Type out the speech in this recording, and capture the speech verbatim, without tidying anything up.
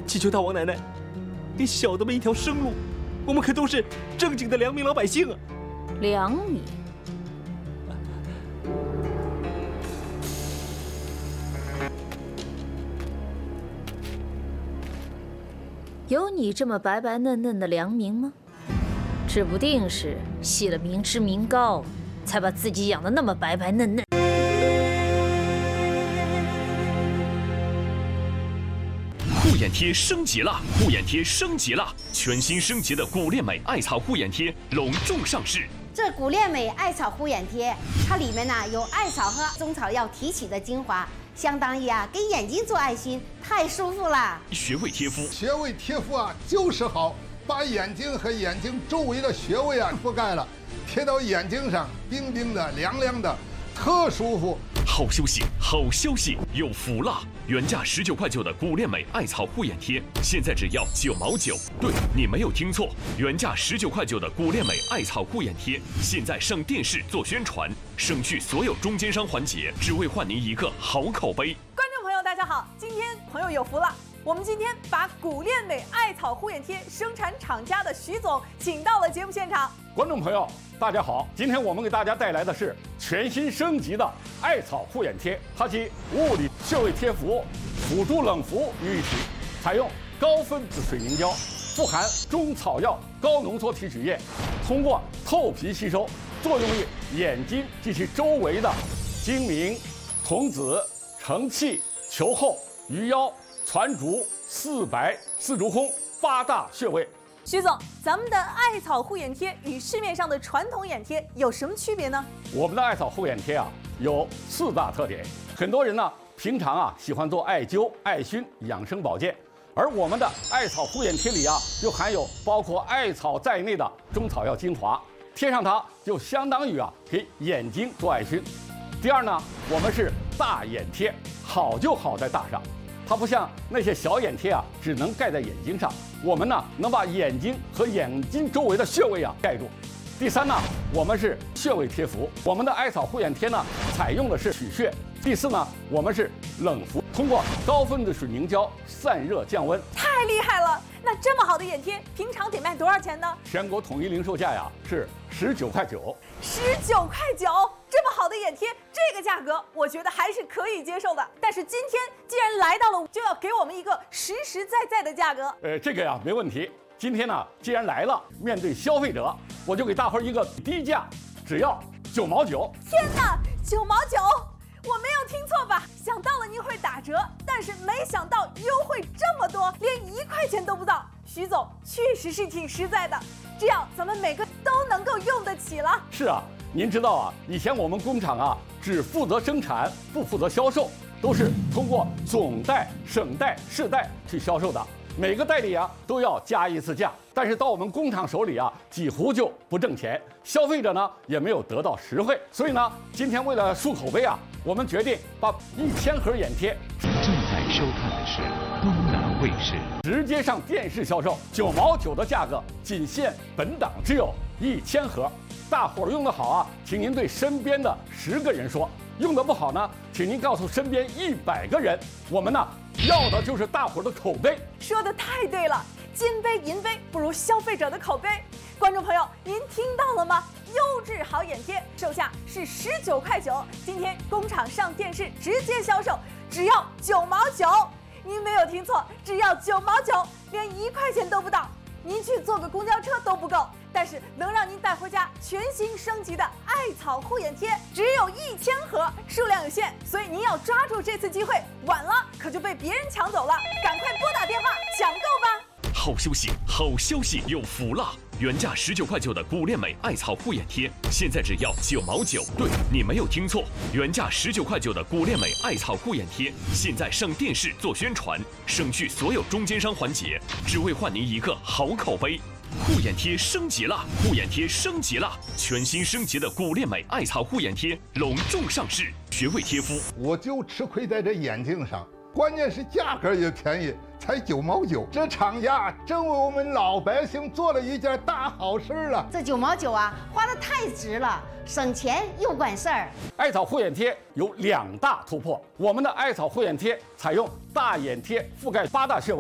祈求大王奶奶，给小的们一条生路。我们可都是正经的良民老百姓啊！ 良民。 有你这么白白嫩嫩的良民吗？指不定是吸了明脂民膏，才把自己养得那么白白嫩嫩。 护眼贴升级了，护眼贴升级了，全新升级的古恋美艾草护眼贴隆重上市。 这古恋美艾草护眼贴，它里面呢有艾草和中草药提取的精华，相当于啊给眼睛做爱心，太舒服了。 穴位贴敷， 穴位贴敷啊就是好，把眼睛和眼睛周围的穴位啊覆盖了，贴到眼睛上，冰冰的、凉凉的，特舒服。 好休息，好消息，有福了！原价十九块九的古恋美艾草护眼贴，现在只要九毛九。对，你没有听错，原价十九块九的古恋美艾草护眼贴，现在上电视做宣传，省去所有中间商环节，只为换您一个好口碑。 观众朋友，大家好，今天朋友有福了。 我们今天把古恋美艾草护眼贴生产厂家的徐总请到了节目现场。 观众朋友，大家好，今天我们给大家带来的是全新升级的艾草护眼贴，它集物理穴位贴敷、辅助冷敷于一体，采用高分子水凝胶，富含中草药高浓缩提取液，通过透皮吸收，作用于眼睛及其周围的睛明、瞳子、承泣、球后、鱼腰。 攒竹、四白、四竹空八大穴位。 徐总，咱们的艾草护眼贴与市面上的传统眼贴有什么区别呢？ 我们的艾草护眼贴啊，有四大特点。很多人呢，平常啊喜欢做艾灸、艾熏、养生保健，而我们的艾草护眼贴里啊，就含有包括艾草在内的中草药精华，贴上它就相当于啊给眼睛做艾熏。第二呢，我们是大眼贴，好就好在大上。 它不像那些小眼贴啊，只能盖在眼睛上。我们呢，能把眼睛和眼睛周围的穴位啊盖住。第三呢，我们是穴位贴敷。我们的艾草护眼贴呢，采用的是取穴。第四呢，我们是冷敷，通过高分子水凝胶散热降温。 太厉害了！那这么好的眼贴，平常得卖多少钱呢？ 全国统一零售价呀是十九块九。 十九块九，这么好的眼贴，这个价格我觉得还是可以接受的。但是今天既然来到了，就要给我们一个实实在在的价格。 呃，这个呀没问题。今天呢，既然来了，面对消费者，我就给大伙儿一个低价，只要九毛九。 天哪，九毛九！ 我没有听错吧？想到了您会打折，但是没想到优惠这么多，连一块钱都不到。徐总确实是挺实在的，这样咱们每个都能够用得起了。 是啊，您知道啊，以前我们工厂啊只负责生产，不负责销售，都是通过总代、省代、市代去销售的。 每个代理啊都要加一次价，但是到我们工厂手里啊，几乎就不挣钱，消费者呢也没有得到实惠。所以呢，今天为了树口碑啊，我们决定把一千盒眼贴正在收看的是东南卫视， 直接上电视销售，九毛九的价格，仅限本档只有一千盒。大伙儿用得好啊，请您对身边的十个人说；用得不好呢，请您告诉身边一百个人。我们呢。 要的就是大伙的口碑， 说的太对了，金杯银杯不如消费者的口碑。观众朋友，您听到了吗？优质好眼贴，售价是十九块九，今天工厂上电视直接销售，只要九毛九。您没有听错，只要九毛九，连一块钱都不到。您去坐个公交车都不够，但是能让您带回家全新升级的艾草护眼贴，只有一千盒，数量有限，所以您要抓住这次机会，晚了可就被别人抢走了。赶快拨打电话抢购吧！ 好休息，好消息，有福了！原价十九块九的古恋美艾草护眼贴，现在只要九毛九。对，你没有听错，原价十九块九的古恋美艾草护眼贴，现在上电视做宣传，省去所有中间商环节，只为换您一个好口碑。 护眼贴升级了，护眼贴升级了，全新升级的古恋美艾草护眼贴隆重上市，穴位贴敷。 我就吃亏在这眼睛上，关键是价格也便宜，才九毛九。这厂家真为我们老百姓做了一件大好事了。 这九毛九啊，花得太值了，省钱又管事儿。 艾草护眼贴有两大突破，我们的艾草护眼贴采用大眼贴覆盖八大穴位。